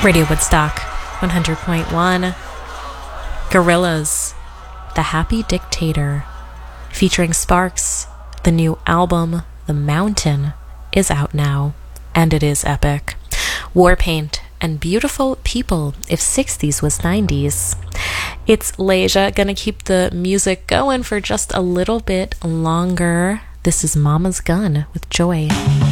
Radio Woodstock 100.1. Gorillaz, The Happy Dictator, featuring Sparks. The new album, The Mountain, is out now, and it is epic. Warpaint and Beautiful People, if 60s was 90s. It's Leja, gonna keep the music going for just a little bit longer. This is Mama's Gun with Joy.